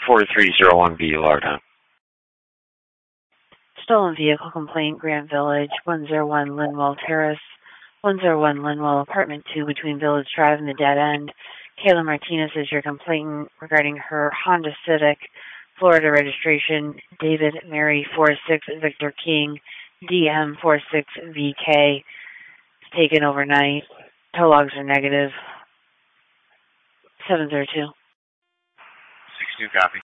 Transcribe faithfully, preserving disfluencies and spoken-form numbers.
four three zero one B, Lardo. Stolen vehicle complaint, Grant Village, one oh one Linwell Terrace, one oh one Linwell, apartment two between Village Drive and the Dead End. Kayla Martinez is your complainant regarding her Honda Civic, Florida registration, David Mary four six Victor King, D M four six V K. It's taken overnight. Tow logs are negative. seven zero two. six two, copy.